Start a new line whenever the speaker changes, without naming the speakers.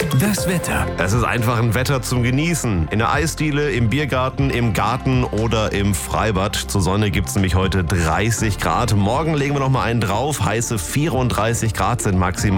Das Wetter.
Es ist einfach ein Wetter zum Genießen. In der Eisdiele, im Biergarten, im Garten oder im Freibad. Zur Sonne gibt es nämlich heute 30 Grad. Morgen legen wir noch mal einen drauf. Heiße 34 Grad sind maximal.